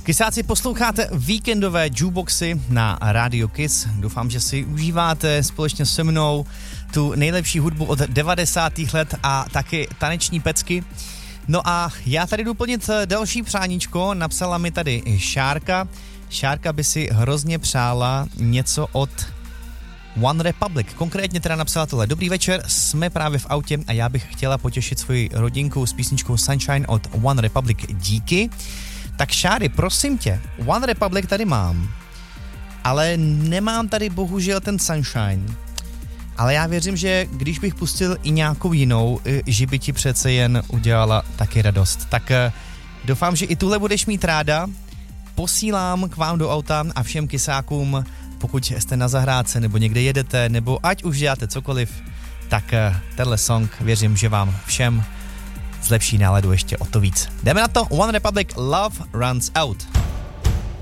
Kysáci, posloucháte víkendové jukeboxy na Radio Kiss. Doufám, že si užíváte společně se mnou tu nejlepší hudbu od 90. let a taky taneční pecky. No a já tady jdu plnit další přáníčko, napsala mi tady Šárka. Šárka by si hrozně přála něco od One Republic. Konkrétně teda napsala tohle. Dobrý večer, jsme právě v autě a já bych chtěla potěšit svoji rodinku s písničkou Sunshine od One Republic. Díky. Tak Šáry, prosím tě, One Republic tady mám, ale nemám tady bohužel ten Sunshine. Ale já věřím, že když bych pustil i nějakou jinou, že by ti přece jen udělala taky radost. Tak doufám, že i tuhle budeš mít ráda. Posílám k vám do auta a všem kysákům, pokud jste na zahrádce nebo někde jedete, nebo ať už děláte cokoliv, tak tenhle song věřím, že vám všem zlepší náladu ještě o to víc. Jdeme na to, One Republic, Love Runs Out.